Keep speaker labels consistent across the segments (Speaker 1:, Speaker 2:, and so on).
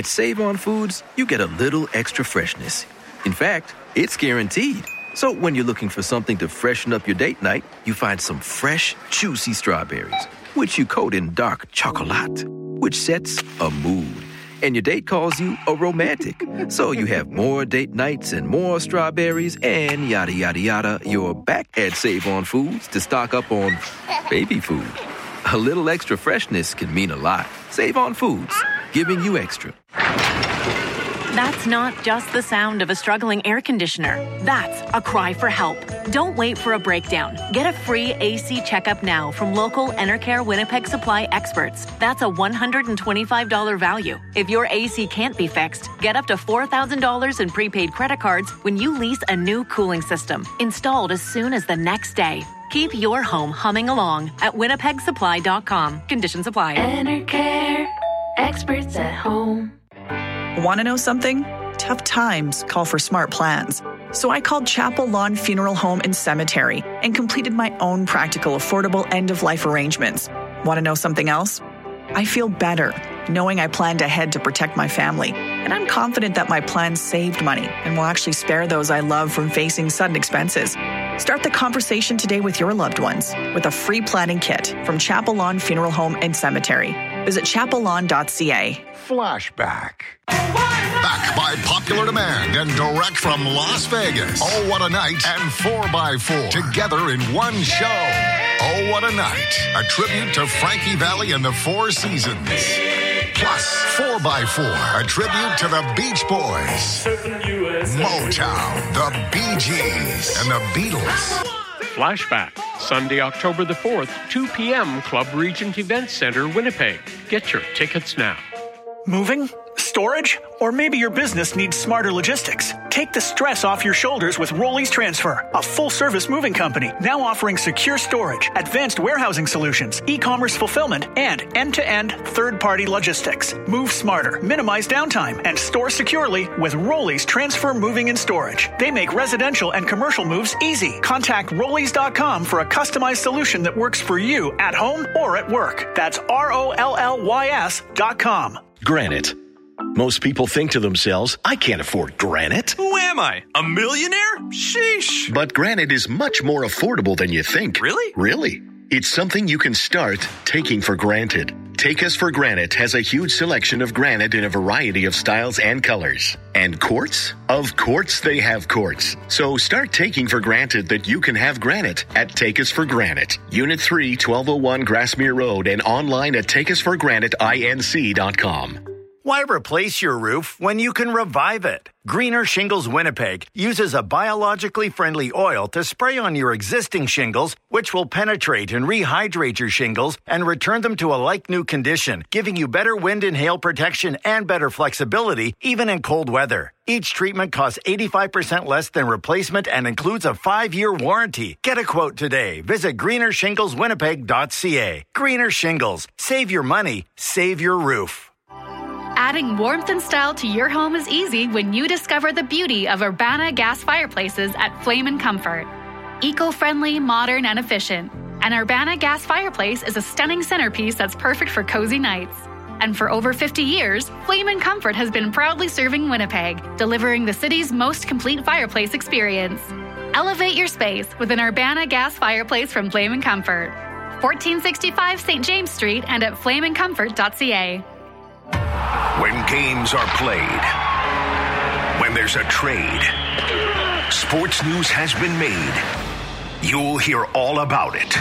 Speaker 1: At Save On Foods, you get a little extra freshness. In fact, it's guaranteed. So when you're looking for something to freshen up your date night, you find some fresh, juicy strawberries, which you coat in dark chocolate, which sets a mood. And your date calls you a romantic. So you have more date nights and more strawberries and yada, yada, yada. You're back at Save On Foods to stock up on baby food. A little extra freshness can mean a lot. Save On Foods, giving you extra.
Speaker 2: That's not just the sound of a struggling air conditioner. That's a cry for help. Don't wait for a breakdown. Get a free AC checkup now from local Enercare Winnipeg Supply experts. That's a $125 value. If your AC can't be fixed, get up to $4,000 in prepaid credit cards when you lease a new cooling system, installed as soon as the next day. Keep your home humming along at winnipegsupply.com. Conditions apply.
Speaker 3: Enercare, experts at home.
Speaker 4: Want to know something? Tough times call for smart plans. So I called Chapel Lawn Funeral Home and Cemetery and completed my own practical, affordable end-of-life arrangements. Want to know something else? I feel better knowing I planned ahead to protect my family. And I'm confident that my plan saved money and will actually spare those I love from facing sudden expenses. Start the conversation today with your loved ones with a free planning kit from Chapel Lawn Funeral Home and Cemetery. Visit chapellawn.ca.
Speaker 5: Flashback. Back by popular demand and direct from Las Vegas. Oh, what a night and 4x4 together in one show. Oh, what a night. A tribute to Frankie Valli and the Four Seasons. Plus 4x4, a tribute to the Beach Boys, Motown, the Bee Gees, and the Beatles.
Speaker 6: Flashback, Sunday, October the 4th, 2 p.m., Club Regent Event Center, Winnipeg. Get your tickets now.
Speaker 7: Moving? Storage? Or maybe your business needs smarter logistics. Take the stress off your shoulders with Rollies Transfer, a full-service moving company now offering secure storage, advanced warehousing solutions, e-commerce fulfillment, and end-to-end third-party logistics. Move smarter, minimize downtime, and store securely with Rollies Transfer Moving and Storage. They make residential and commercial moves easy. Contact Rollies.com for a customized solution that works for you at home or at work. That's ROLLYS.com.
Speaker 8: Granite. Most people think to themselves, I can't afford granite.
Speaker 9: Who am I? A millionaire? Sheesh.
Speaker 8: But granite is much more affordable than you think.
Speaker 9: Really?
Speaker 8: Really. It's something you can start taking for granted. Take Us for Granite has a huge selection of granite in a variety of styles and colors. And quartz? Of course they have quartz. So start taking for granted that you can have granite at Take Us for Granite. Unit 3, 1201 Grassmere Road, and online at takeusforgraniteinc.com.
Speaker 10: Why replace your roof when you can revive it? Greener Shingles Winnipeg uses a biologically friendly oil to spray on your existing shingles, which will penetrate and rehydrate your shingles and return them to a like-new condition, giving you better wind and hail protection and better flexibility, even in cold weather. Each treatment costs 85% less than replacement and includes a 5-year warranty. Get a quote today. Visit greenershingleswinnipeg.ca. Greener Shingles. Save your money. Save your roof.
Speaker 11: Adding warmth and style to your home is easy when you discover the beauty of Urbana gas fireplaces at Flame & Comfort. Eco-friendly, modern, and efficient. An Urbana gas fireplace is a stunning centerpiece that's perfect for cozy nights. And for over 50 years, Flame & Comfort has been proudly serving Winnipeg, delivering the city's most complete fireplace experience. Elevate your space with an Urbana gas fireplace from Flame & Comfort. 1465 St. James Street and at flameandcomfort.ca.
Speaker 12: When games are played, when there's a trade, sports news has been made. You'll hear all about it.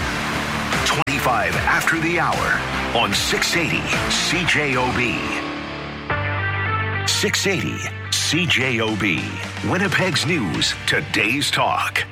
Speaker 12: 25 after the hour on 680 CJOB. 680 CJOB. Winnipeg's news, today's talk.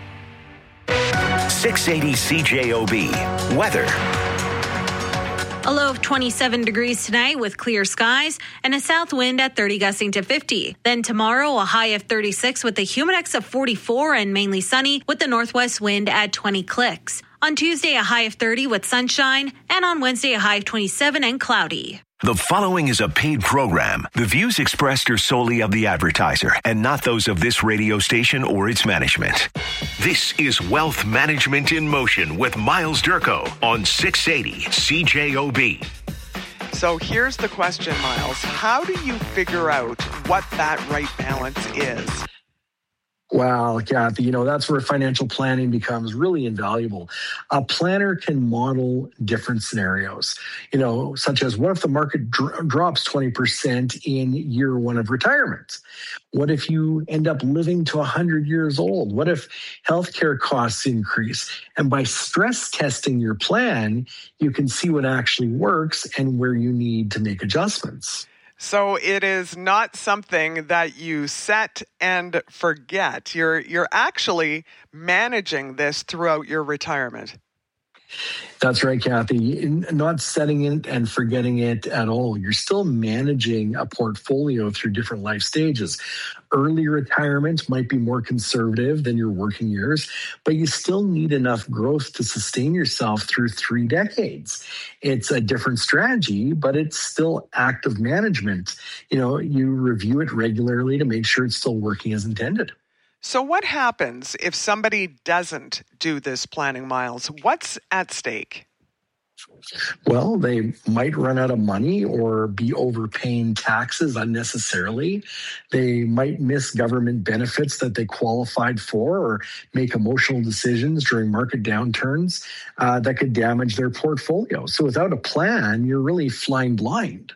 Speaker 12: 680 CJOB. Weather.
Speaker 13: A low of 27 degrees tonight with clear skies and a south wind at 30 gusting to 50. Then tomorrow, a high of 36 with a humidex of 44 and mainly sunny with the northwest wind at 20 clicks. On Tuesday, a high of 30 with sunshine, and on Wednesday, a high of 27 and cloudy.
Speaker 12: The following is a paid program. The views expressed are solely of the advertiser and not those of this radio station or its management. This is Wealth Management in Motion with Miles Durko on 680 CJOB.
Speaker 14: So here's the question, Miles. How do you figure out what that right balance is?
Speaker 15: Well, Kathy, that's where financial planning becomes really invaluable. A planner can model different scenarios, such as what if the market drops 20% in year one of retirement? What if you end up living to 100 years old? What if healthcare costs increase? And by stress testing your plan, you can see what actually works and where you need to make adjustments.
Speaker 14: So it is not something that you set and forget. You're actually managing this throughout your retirement.
Speaker 15: That's right, Kathy. Not setting it and forgetting it at all. You're still managing a portfolio through different life stages. Early retirement might be more conservative than your working years, but you still need enough growth to sustain yourself through 3 decades. It's a different strategy, but it's still active management. You review it regularly to make sure it's still working as intended.
Speaker 14: So what happens if somebody doesn't do this planning, Miles? What's at stake?
Speaker 15: Well, they might run out of money or be overpaying taxes unnecessarily. They might miss government benefits that they qualified for or make emotional decisions during market downturns that could damage their portfolio. So without a plan, you're really flying blind.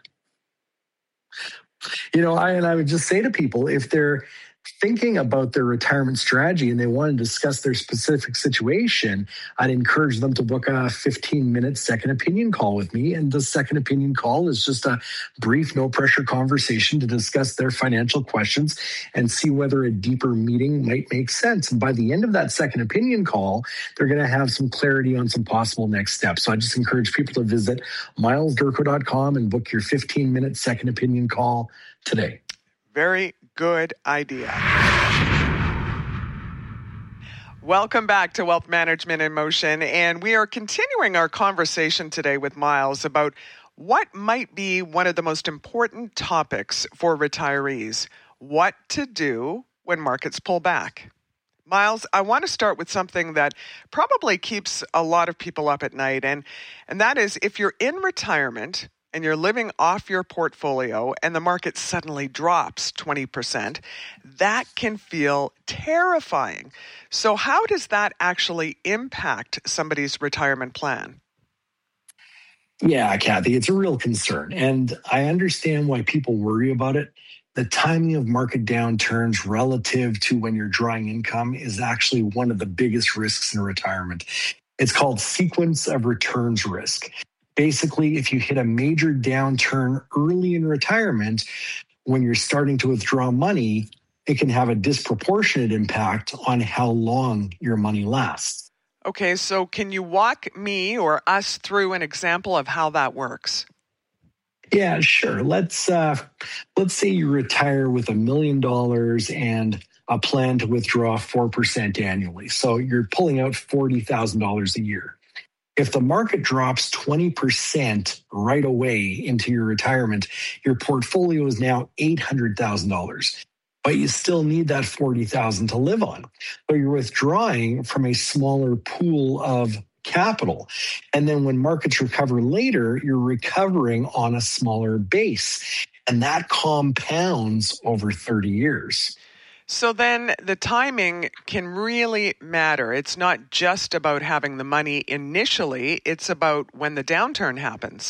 Speaker 15: I would just say to people, if they're thinking about their retirement strategy and they want to discuss their specific situation, I'd encourage them to book a 15-minute second opinion call with me. And the second opinion call is just a brief, no-pressure conversation to discuss their financial questions and see whether a deeper meeting might make sense. And by the end of that second opinion call, they're going to have some clarity on some possible next steps. So I just encourage people to visit milesdurko.com and book your 15-minute second opinion call today.
Speaker 14: Very good idea. Welcome back to Wealth Management in Motion, and we are continuing our conversation today with Miles about what might be one of the most important topics for retirees: what to do when markets pull back. Miles, I want to start with something that probably keeps a lot of people up at night, and that is if you're in retirement and you're living off your portfolio and the market suddenly drops 20%, that can feel terrifying. So how does that actually impact somebody's retirement plan?
Speaker 15: Yeah, Kathy, it's a real concern. And I understand why people worry about it. The timing of market downturns relative to when you're drawing income is actually one of the biggest risks in retirement. It's called sequence of returns risk. Basically, if you hit a major downturn early in retirement, when you're starting to withdraw money, it can have a disproportionate impact on how long your money lasts.
Speaker 14: Okay, so can you walk me or us through an example of how that works?
Speaker 15: Yeah, sure. Let's say you retire with $1 million and a plan to withdraw 4% annually. So you're pulling out $40,000 a year. If the market drops 20% right away into your retirement, your portfolio is now $800,000, but you still need that $40,000 to live on. So you're withdrawing from a smaller pool of capital. And then when markets recover later, you're recovering on a smaller base. And that compounds over 30 years.
Speaker 14: So then the timing can really matter. It's not just about having the money initially, it's about when the downturn happens.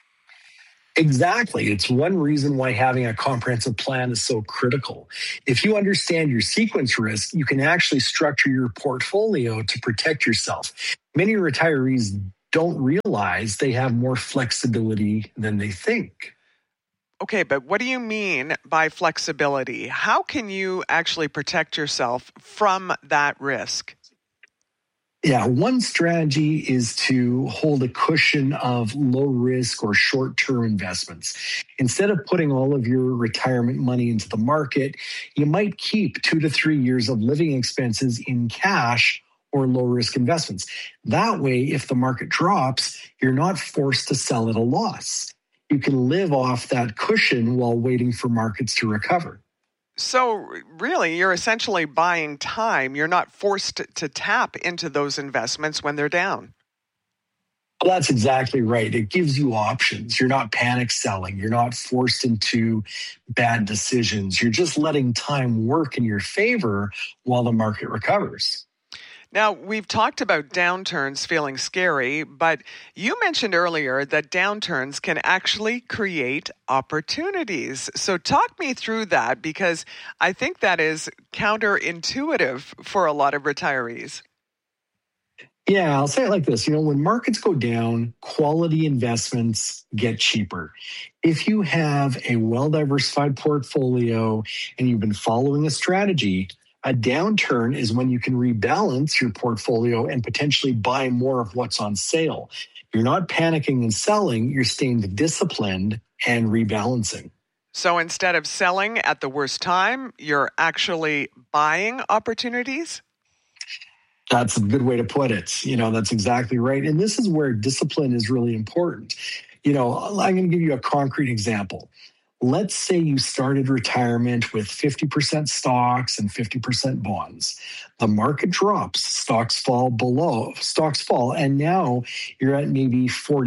Speaker 15: Exactly. It's one reason why having a comprehensive plan is so critical. If you understand your sequence risk, you can actually structure your portfolio to protect yourself. Many retirees don't realize they have more flexibility than they think.
Speaker 14: Okay, but what do you mean by flexibility? How can you actually protect yourself from that risk?
Speaker 15: Yeah, one strategy is to hold a cushion of low risk or short-term investments. Instead of putting all of your retirement money into the market, you might keep 2 to 3 years of living expenses in cash or low-risk investments. That way, if the market drops, you're not forced to sell at a loss. You can live off that cushion while waiting for markets to recover.
Speaker 14: So really, you're essentially buying time. You're not forced to tap into those investments when they're down.
Speaker 15: Well, that's exactly right. It gives you options. You're not panic selling. You're not forced into bad decisions. You're just letting time work in your favor while the market recovers.
Speaker 14: Now, we've talked about downturns feeling scary, but you mentioned earlier that downturns can actually create opportunities. So talk me through that, because I think that is counterintuitive for a lot of retirees.
Speaker 15: Yeah, I'll say it like this. When markets go down, quality investments get cheaper. If you have a well-diversified portfolio and you've been following a strategy, a downturn is when you can rebalance your portfolio and potentially buy more of what's on sale. You're not panicking and selling, you're staying disciplined and rebalancing.
Speaker 14: So instead of selling at the worst time, you're actually buying opportunities?
Speaker 15: That's a good way to put it. That's exactly right. And this is where discipline is really important. I'm going to give you a concrete example. Let's say you started retirement with 50% stocks and 50% bonds. The market drops, stocks fall, and now you're at maybe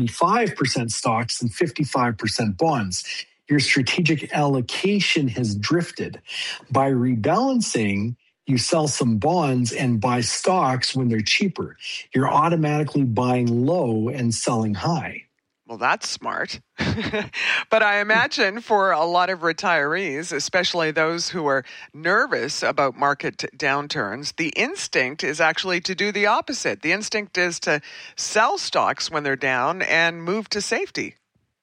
Speaker 15: 45% stocks and 55% bonds. Your strategic allocation has drifted. By rebalancing, you sell some bonds and buy stocks when they're cheaper. You're automatically buying low and selling high.
Speaker 14: Well, that's smart. But I imagine for a lot of retirees, especially those who are nervous about market downturns, the instinct is actually to do the opposite. The instinct is to sell stocks when they're down and move to safety.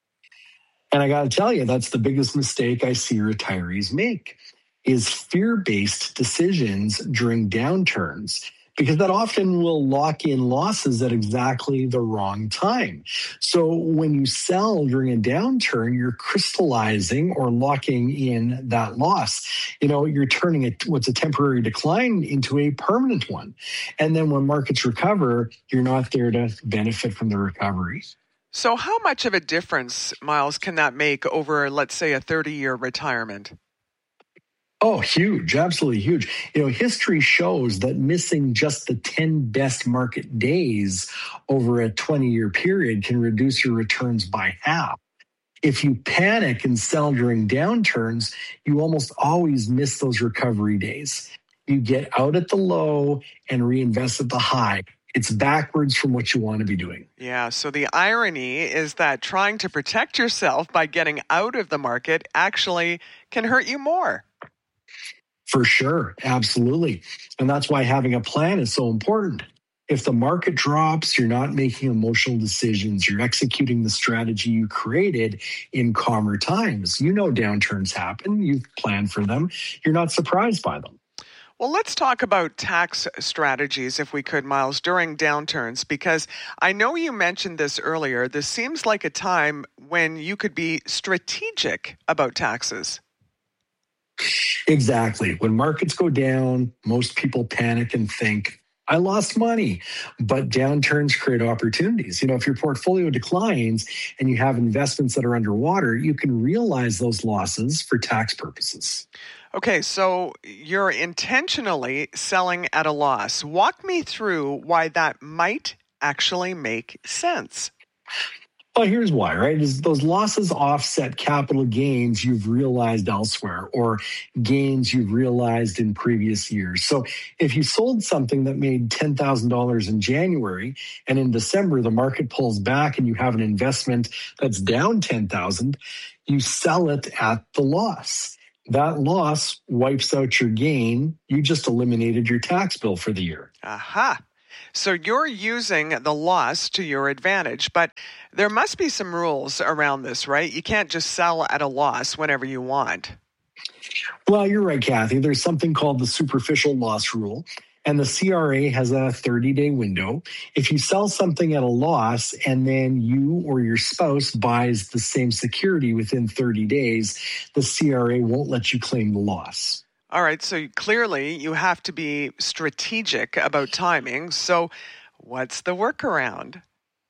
Speaker 15: And I got to tell you, that's the biggest mistake I see retirees make, is fear-based decisions during downturns, because that often will lock in losses at exactly the wrong time. So when you sell during a downturn, you're crystallizing or locking in that loss. You're turning what's a temporary decline into a permanent one. And then when markets recover, you're not there to benefit from the recovery.
Speaker 14: So how much of a difference, Miles, can that make over, let's say, a 30-year retirement?
Speaker 15: Oh, huge. Absolutely huge. History shows that missing just the 10 best market days over a 20-year period can reduce your returns by half. If you panic and sell during downturns, you almost always miss those recovery days. You get out at the low and reinvest at the high. It's backwards from what you want to be doing.
Speaker 14: Yeah, so the irony is that trying to protect yourself by getting out of the market actually can hurt you more.
Speaker 15: For sure. Absolutely. And that's why having a plan is so important. If the market drops, you're not making emotional decisions. You're executing the strategy you created in calmer times. Downturns happen. You've planned for them. You're not surprised by them.
Speaker 14: Well, let's talk about tax strategies, if we could, Miles, during downturns, because I know you mentioned this earlier. This seems like a time when you could be strategic about taxes.
Speaker 15: Exactly. When markets go down, most people panic and think, I lost money. But downturns create opportunities. If your portfolio declines and you have investments that are underwater, you can realize those losses for tax purposes.
Speaker 14: Okay, so you're intentionally selling at a loss. Walk me through why that might actually make sense.
Speaker 15: Well, here's why, right? Those losses offset capital gains you've realized elsewhere or gains you've realized in previous years. So if you sold something that made $10,000 in January and in December the market pulls back and you have an investment that's down $10,000, you sell it at the loss. That loss wipes out your gain. You just eliminated your tax bill for the year.
Speaker 14: Aha. So you're using the loss to your advantage, but there must be some rules around this, right? You can't just sell at a loss whenever you want.
Speaker 15: Well, you're right, Kathy. There's something called the superficial loss rule, and the CRA has a 30-day window. If you sell something at a loss and then you or your spouse buys the same security within 30 days, the CRA won't let you claim the loss.
Speaker 14: All right, so clearly you have to be strategic about timing. So what's the workaround?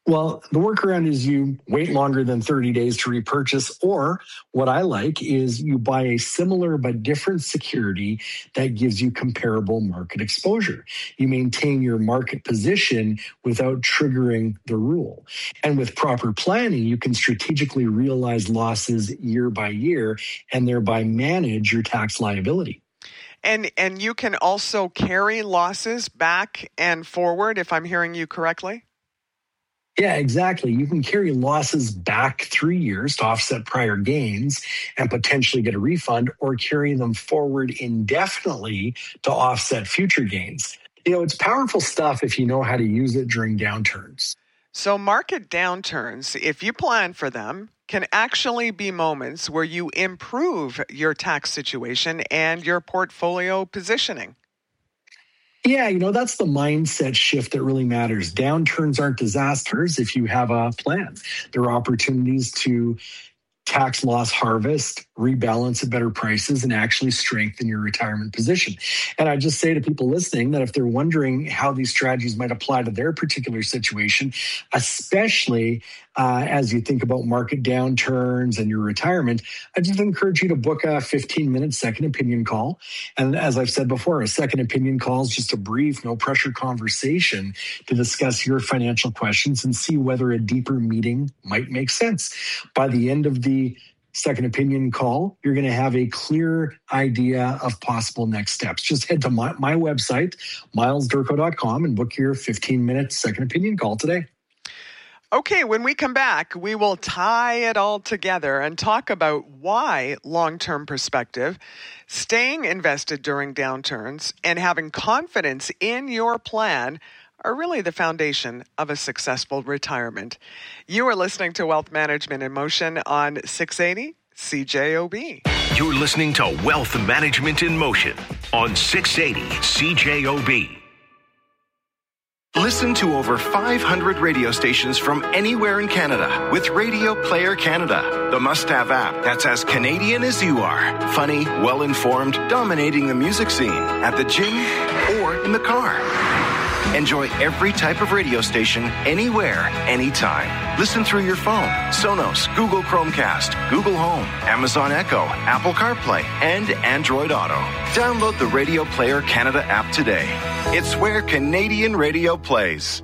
Speaker 15: Well, the workaround is you wait longer than 30 days to repurchase, or what I like is you buy a similar but different security that gives you comparable market exposure. You maintain your market position without triggering the rule. And with proper planning, you can strategically realize losses year by year and thereby manage your tax liability.
Speaker 14: And you can also carry losses back and forward, if I'm hearing you correctly?
Speaker 15: Yeah, exactly. You can carry losses back 3 years to offset prior gains and potentially get a refund, or carry them forward indefinitely to offset future gains. It's powerful stuff if you know how to use it during downturns.
Speaker 14: So market downturns, if you plan for them, can actually be moments where you improve your tax situation and your portfolio positioning.
Speaker 15: Yeah, that's the mindset shift that really matters. Downturns aren't disasters if you have a plan. There are opportunities to tax loss harvest, rebalance at better prices, and actually strengthen your retirement position. And I just say to people listening that if they're wondering how these strategies might apply to their particular situation, especially as you think about market downturns and your retirement, I just encourage you to book a 15-minute second opinion call. And as I've said before, a second opinion call is just a brief, no-pressure conversation to discuss your financial questions and see whether a deeper meeting might make sense. By the end of the second opinion call, you're going to have a clear idea of possible next steps. Just head to my website, milesdurko.com, and book your 15-minute second opinion call today.
Speaker 14: Okay, when we come back, we will tie it all together and talk about why long-term perspective, staying invested during downturns, and having confidence in your plan are really the foundation of a successful retirement. You are listening to Wealth Management in Motion on 680 CJOB.
Speaker 12: You're listening to Wealth Management in Motion on 680 CJOB.
Speaker 16: Listen to over 500 radio stations from anywhere in Canada with Radio Player Canada, the must-have app that's as Canadian as you are. Funny, well-informed, dominating the music scene at the gym or in the car. Enjoy every type of radio station, anywhere, anytime. Listen through your phone, Sonos, Google Chromecast, Google Home, Amazon Echo, Apple CarPlay, and Android Auto. Download the Radio Player Canada app today. It's where Canadian radio plays.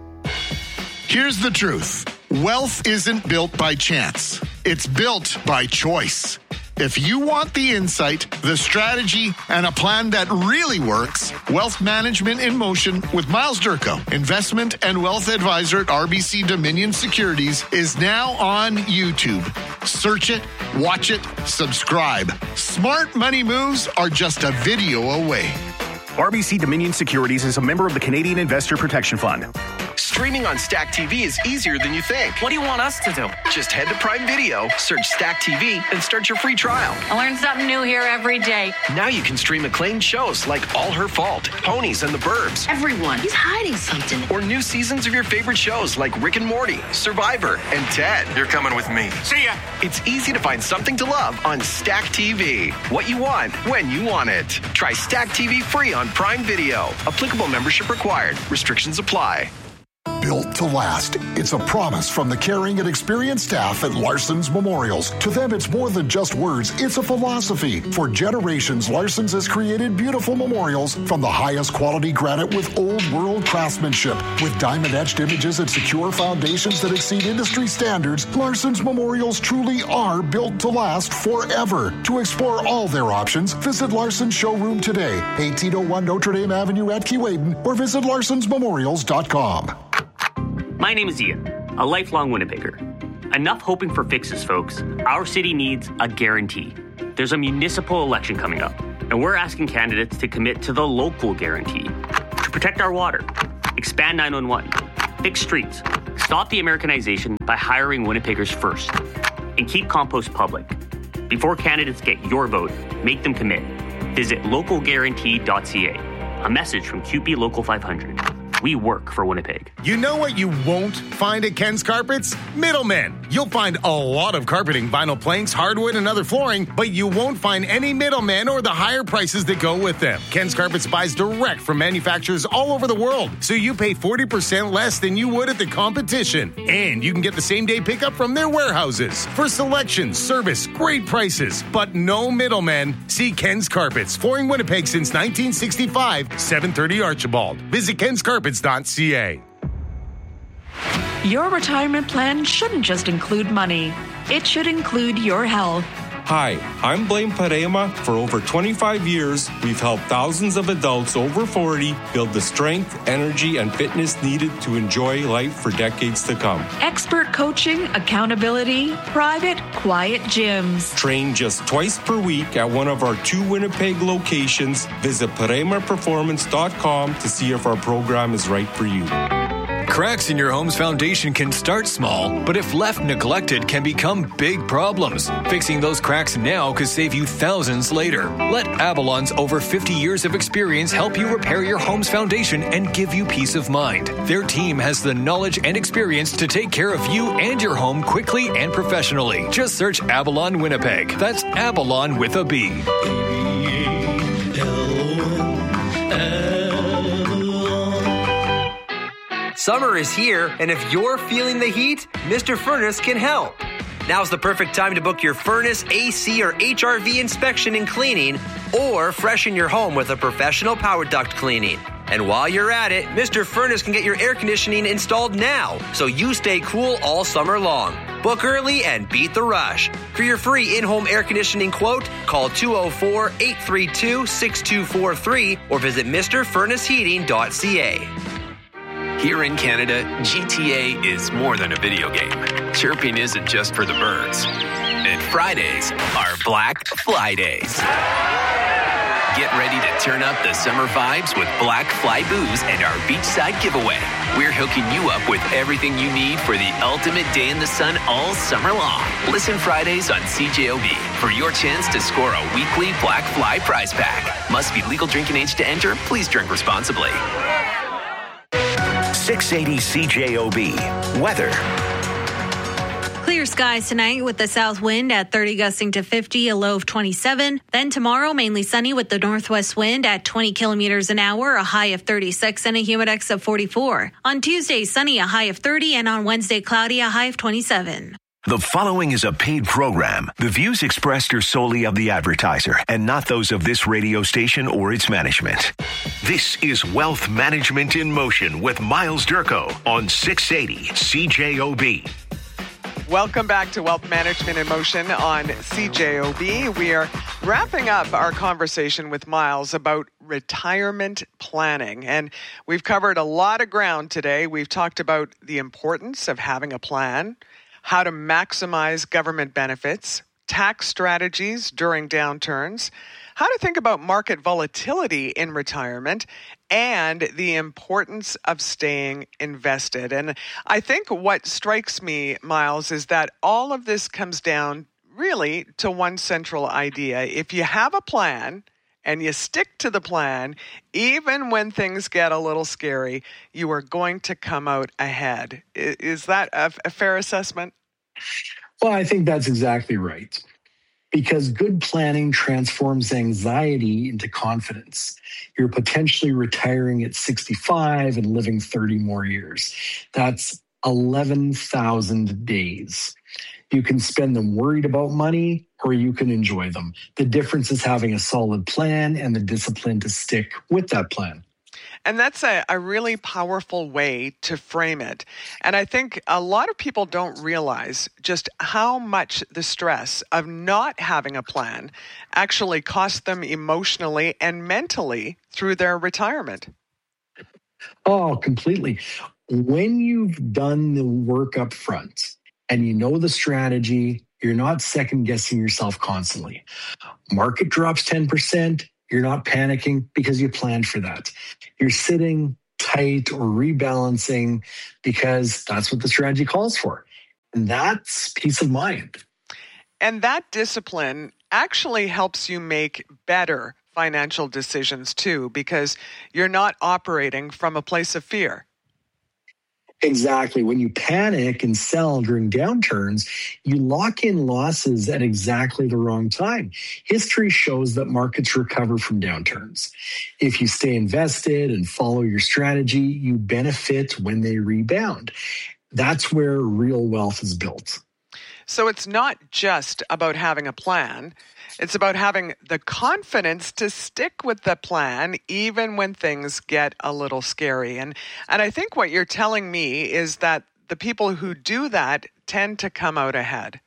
Speaker 17: Here's the truth. Wealth isn't built by chance. It's built by choice. If you want the insight, the strategy, and a plan that really works, Wealth Management in Motion with Miles Durko, investment and wealth advisor at RBC Dominion Securities, is now on YouTube. Search it, watch it, subscribe. Smart money moves are just a video away.
Speaker 18: RBC Dominion Securities is a member of the Canadian Investor Protection Fund.
Speaker 19: Streaming on Stack TV is easier than you think.
Speaker 20: What do you want us to do?
Speaker 19: Just head to Prime Video, search Stack TV, and start your free trial.
Speaker 20: I learn something new here every day.
Speaker 19: Now you can stream acclaimed shows like All Her Fault, Ponies and the Burbs.
Speaker 20: Everyone is hiding something.
Speaker 19: Or new seasons of your favorite shows like Rick and Morty, Survivor, and Ted.
Speaker 9: You're coming with me.
Speaker 19: See ya! It's easy to find something to love on Stack TV. What you want, when you want it. Try Stack TV free on Prime Video. Applicable membership required. Restrictions apply.
Speaker 5: Built to last. It's a promise from the caring and experienced staff at Larson's Memorials. To them, it's more than just words. It's a philosophy. For generations, Larson's has created beautiful memorials from the highest quality granite with old world craftsmanship. With diamond-etched images and secure foundations that exceed industry standards, Larson's Memorials truly are built to last forever. To explore all their options, visit Larson's showroom today, 1801 Notre Dame Avenue at Keewaydin, or visit larsonsmemorials.com.
Speaker 21: My name is Ian, a lifelong Winnipegger. Enough hoping for fixes, folks. Our city needs a guarantee. There's a municipal election coming up, and we're asking candidates to commit to the local guarantee. To protect our water, expand 911, fix streets, stop the Americanization by hiring Winnipeggers first, and keep compost public. Before candidates get your vote, make them commit. Visit localguarantee.ca. A message from QP Local 500. We work for Winnipeg.
Speaker 22: You know what you won't find at Ken's Carpets? Middlemen.
Speaker 1: You'll find a lot of carpeting, vinyl planks, hardwood, and other flooring, but you won't find any middlemen or the higher prices that go with them. Ken's Carpets buys direct from manufacturers all over the world, so you pay 40% less than you would at the competition. And you can get the same-day pickup from their warehouses. For selection, service, great prices, but no middlemen. See Ken's Carpets, flooring Winnipeg since 1965, 730 Archibald. Visit kenscarpets.ca.
Speaker 22: Your retirement plan shouldn't just include money. It should include your health.
Speaker 23: Hi, I'm Blaine Parema. For over 25 years, we've helped thousands of adults over 40 build the strength, energy, and fitness needed to enjoy life for decades to come.
Speaker 22: Expert coaching, accountability, private, quiet gyms.
Speaker 23: Train just twice per week at one of our 2 Winnipeg locations. Visit ParemaPerformance.com to see if our program is right for you.
Speaker 24: Cracks in your home's foundation can start small, but if left neglected, can become big problems. Fixing those cracks now could save you thousands later. Let Avalon's over 50 years of experience help you repair your home's foundation and give you peace of mind. Their team has the knowledge and experience to take care of you and your home quickly and professionally. Just search Avalon Winnipeg. That's Avalon with a B.
Speaker 25: Summer is here, and if you're feeling the heat, Mr. Furnace can help. Now's the perfect time to book your furnace, AC, or HRV inspection and cleaning, or freshen your home with a professional power duct cleaning. And while you're at it, Mr. Furnace can get your air conditioning installed now, so you stay cool all summer long. Book early and beat the rush. For your free in-home air conditioning quote, call 204-832-6243 or visit MrFurnaceHeating.ca.
Speaker 26: Here in Canada, GTA is more than a video game. Chirping isn't just for the birds. And Fridays are Black Fly Days. Get ready to turn up the summer vibes with Black Fly Booze and our beachside giveaway. We're hooking you up with everything you need for the ultimate day in the sun all summer long. Listen Fridays on CJOB for your chance to score a weekly Black Fly prize pack. Must be legal drinking age to enter. Please drink responsibly.
Speaker 12: 680 CJOB. Weather.
Speaker 13: Clear skies tonight with the south wind at 30 gusting to 50, a low of 27. Then tomorrow, mainly sunny with the northwest wind at 20 kilometers an hour, a high of 36 and a humidex of 44. On Tuesday, sunny, a high of 30, and on Wednesday, cloudy, a high of 27.
Speaker 12: The following is a paid program. The views expressed are solely of the advertiser and not those of this radio station or its management. This is Wealth Management in Motion with Miles Durko on 680 CJOB.
Speaker 14: Welcome back to Wealth Management in Motion on CJOB. We are wrapping up our conversation with Miles about retirement planning. And we've covered a lot of ground today. We've talked about the importance of having a plan, how to maximize government benefits, tax strategies during downturns, how to think about market volatility in retirement, and the importance of staying invested. And I think what strikes me, Miles, is that all of this comes down really to one central idea. If you have a plan and you stick to the plan, even when things get a little scary, you are going to come out ahead. Is that a fair assessment?
Speaker 15: Well, I think that's exactly right. Because good planning transforms anxiety into confidence. You're potentially retiring at 65 and living 30 more years. That's 11,000 days. You can spend them worried about money, or you can enjoy them. The difference is having a solid plan and the discipline to stick with that plan.
Speaker 14: And that's a really powerful way to frame it. And I think a lot of people don't realize just how much the stress of not having a plan actually costs them emotionally and mentally through their retirement.
Speaker 15: Oh, completely. When you've done the work up front and you know the strategy, you're not second guessing yourself constantly. Market drops 10%. You're not panicking because you planned for that. You're sitting tight or rebalancing because that's what the strategy calls for. And that's peace of mind.
Speaker 14: And that discipline actually helps you make better financial decisions too, because you're not operating from a place of fear.
Speaker 15: Exactly. When you panic and sell during downturns, you lock in losses at exactly the wrong time. History shows that markets recover from downturns. If you stay invested and follow your strategy, you benefit when they rebound. That's where real wealth is built.
Speaker 14: So it's not just about having a plan. It's about having the confidence to stick with the plan even when things get a little scary. And I think what you're telling me is that the people who do that tend to come out ahead.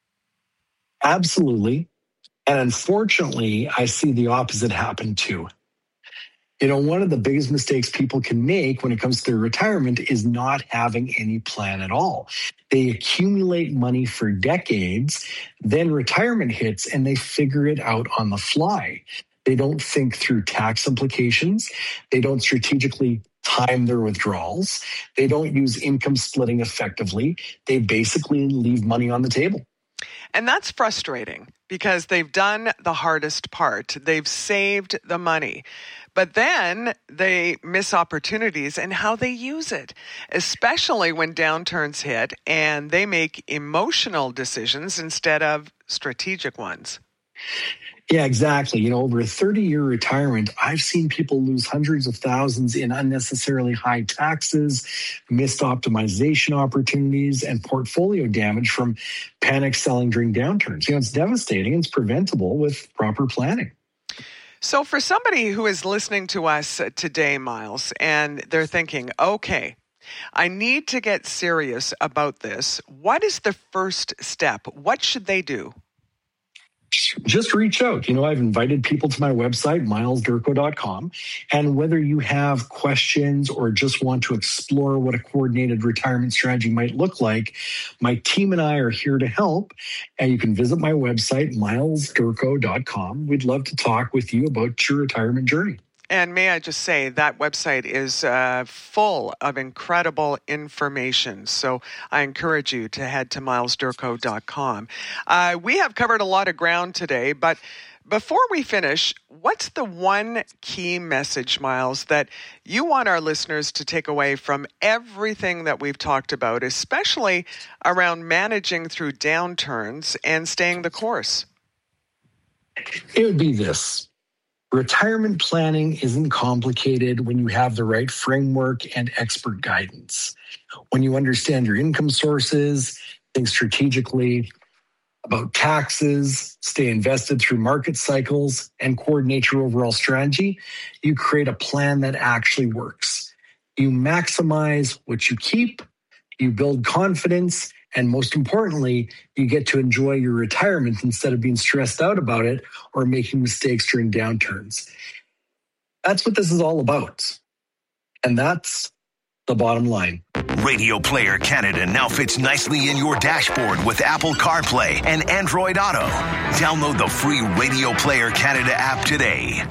Speaker 15: Absolutely. And unfortunately, I see the opposite happen too. You know, one of the biggest mistakes people can make when it comes to their retirement is not having any plan at all. They accumulate money for decades, then retirement hits and they figure it out on the fly. They don't think through tax implications. They don't strategically time their withdrawals. They don't use income splitting effectively. They basically leave money on the table.
Speaker 14: And that's frustrating because they've done the hardest part. They've saved the money. But then they miss opportunities in how they use it, especially when downturns hit and they make emotional decisions instead of strategic ones.
Speaker 15: Yeah, exactly. You know, over a 30-year retirement, I've seen people lose hundreds of thousands in unnecessarily high taxes, missed optimization opportunities, and portfolio damage from panic selling during downturns. You know, it's devastating. It's preventable with proper planning.
Speaker 14: So for somebody who is listening to us today, Miles, and they're thinking, okay, I need to get serious about this. What is the first step? What should they do?
Speaker 15: Just reach out. You know, I've invited people to my website, milesdurko.com. And whether you have questions or just want to explore what a coordinated retirement strategy might look like, my team and I are here to help. And you can visit my website, milesdurko.com. We'd love to talk with you about your retirement journey.
Speaker 14: And may I just say that website is full of incredible information. So I encourage you to head to milesdurko.com. We have covered a lot of ground today, but before we finish, what's the one key message, Miles, that you want our listeners to take away from everything that we've talked about, especially around managing through downturns and staying the course?
Speaker 15: It would be this. Retirement planning isn't complicated when you have the right framework and expert guidance. When you understand your income sources, think strategically about taxes, stay invested through market cycles, and coordinate your overall strategy, you create a plan that actually works. You maximize what you keep, you build confidence, and most importantly, you get to enjoy your retirement instead of being stressed out about it or making mistakes during downturns. That's what this is all about. And that's the bottom line.
Speaker 12: Radio Player Canada now fits nicely in your dashboard with Apple CarPlay and Android Auto. Download the free Radio Player Canada app today.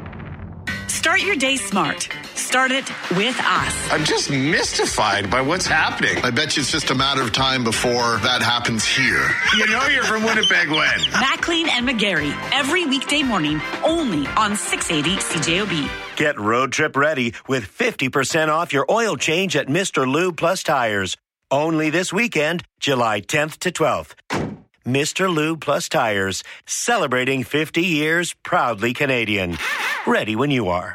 Speaker 22: Start your day smart. Start it with us.
Speaker 17: I'm just mystified by what's happening. I bet you it's just a matter of time before that happens here.
Speaker 12: You know you're from Winnipeg when?
Speaker 22: Maclean and McGarry, every weekday morning, only on 680 CJOB.
Speaker 2: Get road trip ready with 50% off your oil change at Mr. Lube Plus Tires. Only this weekend, July 10th to 12th. Mr. Lube Plus Tires, celebrating 50 years, proudly Canadian. Ready when you are.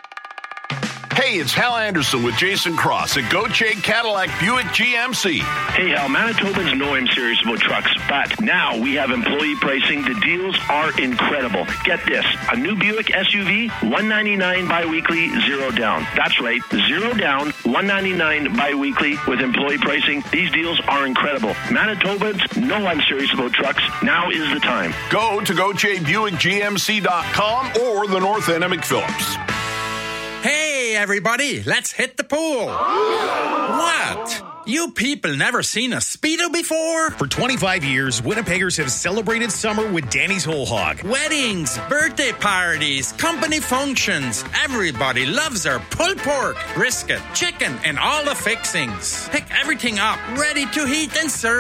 Speaker 3: Hey, it's Hal Anderson with Jason Cross at Gauthier Cadillac Buick GMC.
Speaker 4: Hey, Hal, Manitobans know I'm serious about trucks, but now we have employee pricing. The deals are incredible. Get this, a new Buick SUV, $199 bi-weekly, $0 down. That's right, $0 down, $199 bi-weekly with employee pricing. These deals are incredible. Manitobans know I'm serious about trucks. Now is the time.
Speaker 3: Go to GautierBuickGMC.com or the North End of McPhillips.
Speaker 6: Hey, everybody, let's hit the pool. What? You people never seen a Speedo before?
Speaker 7: For 25 years, Winnipeggers have celebrated summer with Danny's Whole Hog.
Speaker 6: Weddings, birthday parties, company functions. Everybody loves our pulled pork, brisket, chicken, and all the fixings. Pick everything up, ready to heat and serve.